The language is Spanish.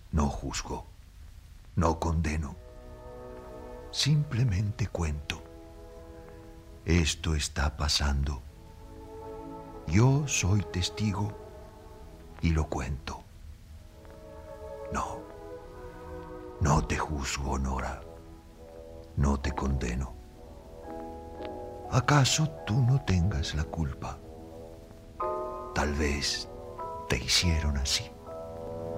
No juzgo, no condeno, simplemente cuento. Esto está pasando. Yo soy testigo y lo cuento. No, no te juzgo, Nora. No te condeno. ¿Acaso tú no tengas la culpa? Tal vez te hicieron así.